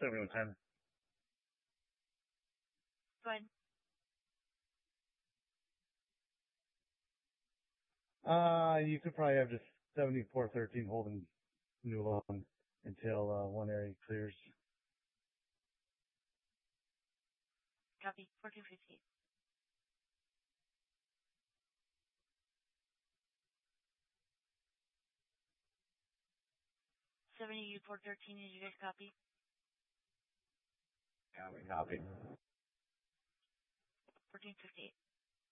7110. Go ahead. You could probably have just 7413 holding new loan until one area clears. Copy. 1458. $74.13. Did you guys copy? Yeah, we copy. 1458.